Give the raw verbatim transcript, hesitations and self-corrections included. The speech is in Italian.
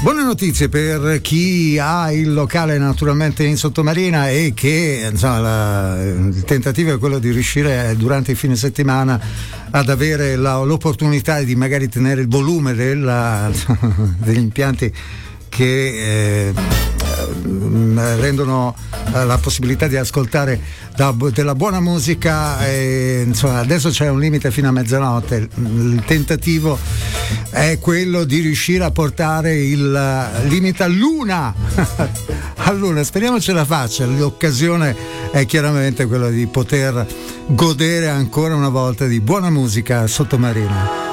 Buone notizie per chi ha il locale naturalmente in sottomarina e che insomma la, il tentativo è quello di riuscire durante il fine settimana ad avere la, l'opportunità di magari tenere il volume della, degli impianti che eh, rendono eh, la possibilità di ascoltare da, della buona musica. E, insomma, adesso c'è un limite fino a mezzanotte. Il tentativo è quello di riuscire a portare il limite all'una all'una, speriamo ce la faccia. L'occasione è chiaramente quella di poter godere ancora una volta di buona musica sottomarina.